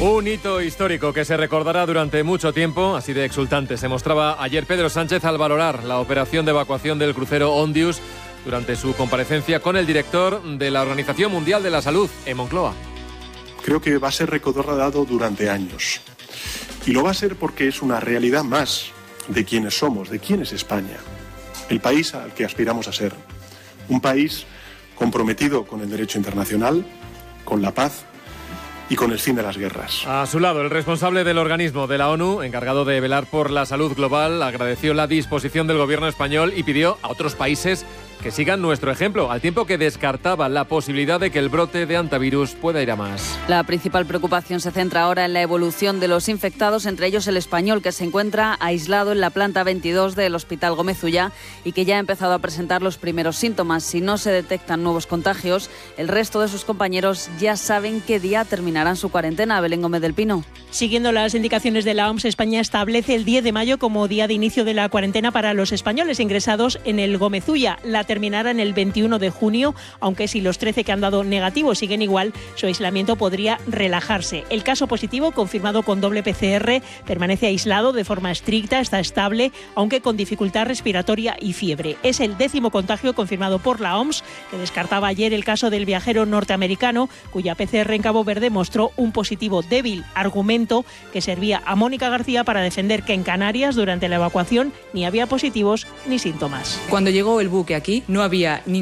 Un hito histórico que se recordará durante mucho tiempo, así de exultante se mostraba ayer Pedro Sánchez al valorar la operación de evacuación del crucero Ondius durante su comparecencia con el director de la Organización Mundial de la Salud, en Moncloa. Creo que va a ser recordado durante años. Y lo va a ser porque es una realidad más de quiénes somos, de quién es España. El país al que aspiramos a ser. Un país comprometido con el derecho internacional, con la paz y con el fin de las guerras. A su lado, el responsable del organismo de la ONU, encargado de velar por la salud global, agradeció la disposición del gobierno español y pidió a otros países que sigan nuestro ejemplo, al tiempo que descartaba la posibilidad de que el brote de hantavirus pueda ir a más. La principal preocupación se centra ahora en la evolución de los infectados, entre ellos el español, que se encuentra aislado en la planta 22 del Hospital Gómez Ullá y que ya ha empezado a presentar los primeros síntomas. Si no se detectan nuevos contagios, el resto de sus compañeros ya saben qué día terminarán su cuarentena. Belén Gómez del Pino. Siguiendo las indicaciones de la OMS, España establece el 10 de mayo como día de inicio de la cuarentena para los españoles ingresados en el Gómez Ullá. La terminará en el 21 de junio, aunque si los 13 que han dado negativo siguen igual, su aislamiento podría relajarse. El caso positivo, confirmado con doble PCR, permanece aislado de forma estricta, está estable, aunque con dificultad respiratoria y fiebre. Es el 10º contagio confirmado por la OMS, que descartaba ayer el caso del viajero norteamericano, cuya PCR en Cabo Verde mostró un positivo débil, argumento que servía a Mónica García para defender que en Canarias, durante la evacuación, ni había positivos ni síntomas. Cuando llegó el buque aquí, no había